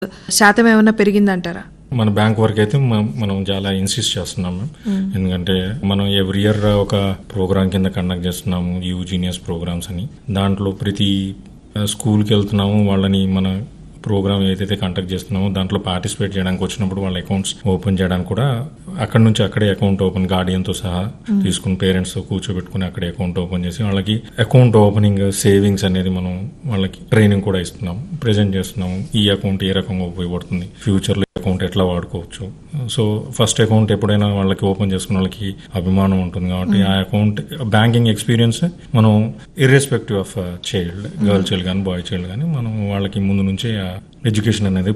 శాతం ఏమైనా పెరిగిందంటారా? మన బ్యాంక్ వరకు అయితే మనం చాలా ఇన్సిస్ట్ చేస్తున్నాం మ్యామ్. ఎందుకంటే మనం ఎవ్రీ ఇయర్ ఒక ప్రోగ్రామ్ కింద కండక్ట్ చేస్తున్నాము, యూజీనియస్ ప్రోగ్రామ్స్ అని. దాంట్లో ప్రతి స్కూల్కి వెళ్తున్నాము, వాళ్ళని మన ప్రోగ్రామ్ ఏదైతే కండక్ట్ చేస్తున్నామో దాంట్లో పార్టిసిపేట్ చేయడానికి వచ్చినప్పుడు వాళ్ళ అకౌంట్స్ ఓపెన్ చేయడానికి కూడా అక్కడి నుంచి అక్కడే అకౌంట్ ఓపెన్ గార్డియన్తో సహా తీసుకుని పేరెంట్స్ కూర్చోబెట్టుకుని అక్కడే అకౌంట్ ఓపెన్ చేసి వాళ్ళకి అకౌంట్ ఓపెనింగ్, సేవింగ్స్ అనేది మనం వాళ్ళకి ట్రైనింగ్ కూడా ఇస్తున్నాం, ప్రెజెంట్ చేస్తున్నాము. ఈ అకౌంట్ ఏ రకంగా ఉపయోగపడుతుంది, ఫ్యూచర్లో అకౌంట్ ఎట్లా వాడుకోవచ్చు. సో ఫస్ట్ అకౌంట్ ఎప్పుడైనా వాళ్ళకి ఓపెన్ చేసుకున్న వాళ్ళకి అభిమానం ఉంటుంది కాబట్టి ఆ అకౌంట్ బ్యాంకింగ్ ఎక్స్పీరియన్స్ మనం irrespective of child, girl child కానీ బాయ్ చైల్డ్ కానీ మనం వాళ్ళకి ముందు నుంచే ఎడ్యుకేషన్ అనేది